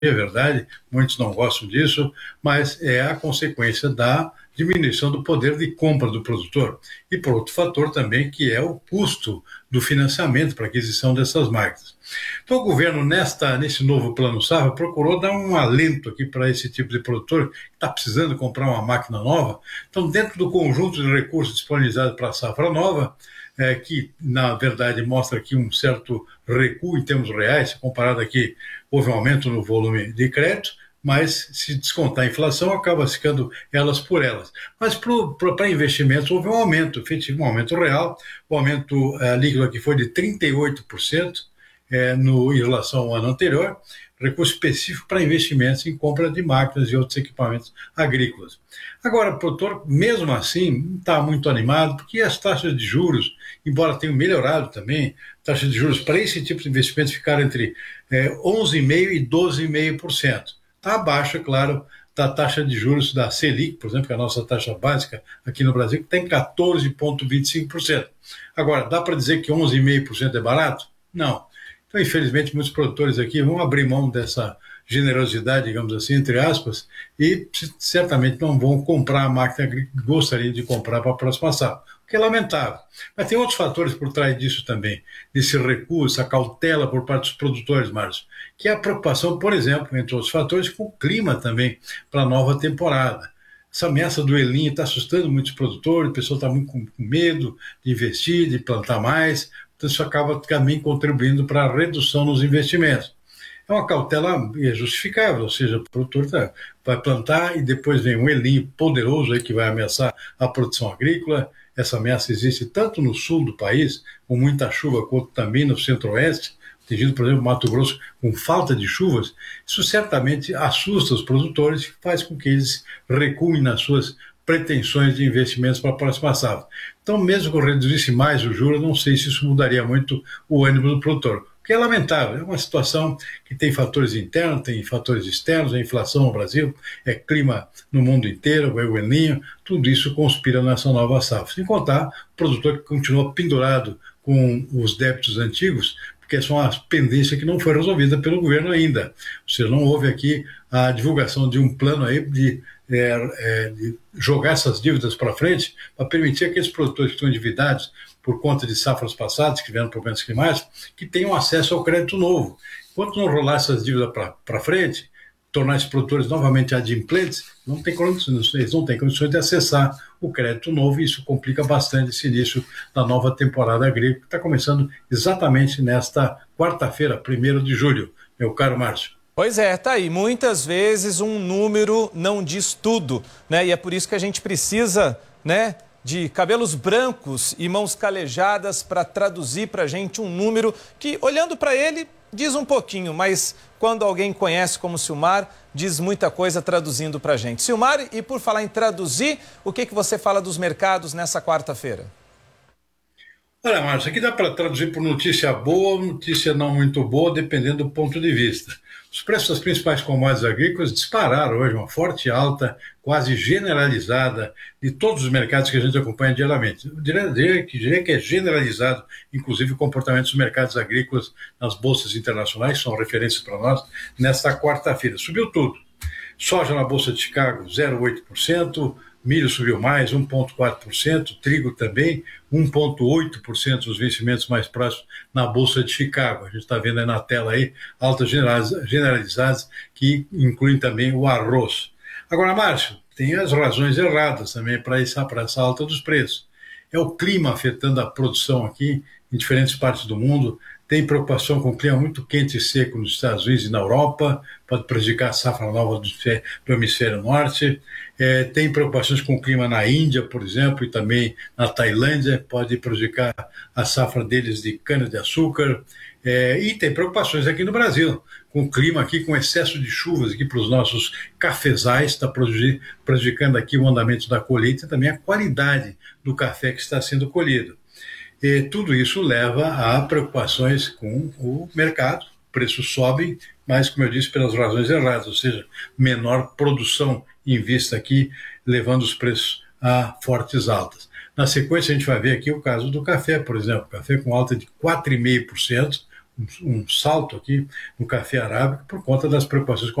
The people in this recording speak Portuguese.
é verdade, muitos não gostam disso, mas é a consequência da diminuição do poder de compra do produtor. E por outro fator também, que é o custo do financiamento para a aquisição dessas máquinas. Então o governo, nesse novo plano safra, procurou dar um alento aqui para esse tipo de produtor que está precisando comprar uma máquina nova. Então, dentro do conjunto de recursos disponibilizados para a safra nova, que na verdade mostra aqui um certo recuo em termos reais, comparado aqui, houve um aumento no volume de crédito, mas se descontar a inflação, acaba ficando elas por elas. Mas para investimentos houve um aumento, efetivo, um aumento real, o aumento líquido aqui foi de 38%, em relação ao ano anterior, recurso específico para investimentos em compra de máquinas e outros equipamentos agrícolas. Agora, o produtor, mesmo assim, não está muito animado, porque as taxas de juros, embora tenham melhorado também, taxas de juros para esse tipo de investimentos ficaram entre 11,5% e 12,5%. Está abaixo, é claro, da taxa de juros da Selic, por exemplo, que é a nossa taxa básica aqui no Brasil, que tem 14,25%. Agora, dá para dizer que 11,5% é barato? Não. Então, infelizmente, muitos produtores aqui vão abrir mão dessa generosidade, digamos assim, entre aspas, e certamente não vão comprar a máquina que gostariam de comprar para a próxima safra, o que é lamentável. Mas tem outros fatores por trás disso também, desse recuo, essa cautela por parte dos produtores, Márcio, que é a preocupação, por exemplo, entre outros fatores, com o clima também para a nova temporada. Essa ameaça do El Niño está assustando muitos produtores, o pessoal está muito com medo de investir, de plantar mais, então isso acaba também contribuindo para a redução nos investimentos. É uma cautela justificável, ou seja, o produtor vai plantar e depois vem um El Niño poderoso aí que vai ameaçar a produção agrícola. Essa ameaça existe tanto no sul do país, com muita chuva, quanto também no centro-oeste, atingindo, por exemplo, Mato Grosso, com falta de chuvas. Isso certamente assusta os produtores e faz com que eles recuem nas suas pretensões de investimentos para a próxima safra. Então, mesmo que eu reduzisse mais o juro, não sei se isso mudaria muito o ânimo do produtor, o que é lamentável. É uma situação que tem fatores internos, tem fatores externos, a inflação no Brasil, é clima no mundo inteiro, é o El Niño, tudo isso conspira nessa nova safra. Sem contar o produtor que continua pendurado com os débitos antigos, porque são as pendências que não foi resolvida pelo governo ainda. Ou seja, não houve aqui a divulgação de um plano aí de jogar essas dívidas para frente, para permitir aqueles produtores que estão endividados por conta de safras passadas, que tiveram problemas climáticos, que tenham acesso ao crédito novo. Enquanto não rolar essas dívidas para frente, tornar esses produtores novamente adimplentes, eles não têm condições de acessar o crédito novo, e isso complica bastante esse início da nova temporada agrícola, que está começando exatamente nesta quarta-feira, 1º de julho, meu caro Márcio. Pois é, tá aí. Muitas vezes um número não diz tudo, né? E é por isso que a gente precisa, né, de cabelos brancos e mãos calejadas para traduzir para a gente um número que, olhando para ele, diz um pouquinho, mas quando alguém conhece como Silmar, diz muita coisa traduzindo para a gente. Silmar, e por falar em traduzir, o que você fala dos mercados nessa quarta-feira? Olha, Márcio, aqui dá para traduzir por notícia boa ou notícia não muito boa, dependendo do ponto de vista. Os preços das principais commodities agrícolas dispararam hoje, uma forte alta, quase generalizada, de todos os mercados que a gente acompanha diariamente. Eu diria que é generalizado, inclusive, o comportamento dos mercados agrícolas nas bolsas internacionais, que são referências para nós, nesta quarta-feira. Subiu tudo. Soja na Bolsa de Chicago, 0,8%, milho subiu mais, 1,4%, trigo também, 1,8% dos vencimentos mais próximos na Bolsa de Chicago. A gente está vendo aí na tela aí, altas generalizadas, que incluem também o arroz. Agora, Márcio, tem as razões erradas também para essa alta dos preços. É o clima afetando a produção aqui em diferentes partes do mundo. Tem preocupação com o clima muito quente e seco nos Estados Unidos e na Europa, pode prejudicar a safra nova do hemisfério norte. Tem preocupações com o clima na Índia, por exemplo, e também na Tailândia, pode prejudicar a safra deles de cana-de-açúcar. E tem preocupações aqui no Brasil, com o clima aqui, com excesso de chuvas aqui para os nossos cafezais, está prejudicando aqui o andamento da colheita e também a qualidade do café que está sendo colhido. E tudo isso leva a preocupações com o mercado, preços sobem, mas, como eu disse, pelas razões erradas, ou seja, menor produção em vista aqui, levando os preços a fortes altas. Na sequência, a gente vai ver aqui o caso do café, por exemplo, café com alta de 4,5%, um salto aqui no café arábica por conta das preocupações